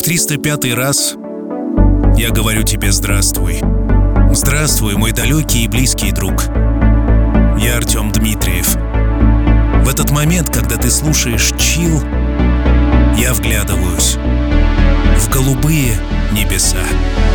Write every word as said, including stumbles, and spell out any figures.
триста пятый раз я говорю тебе здравствуй. Здравствуй, мой далекий и близкий друг. Я Артем Дмитриев. В этот момент, когда ты слушаешь чил, я вглядываюсь в голубые небеса.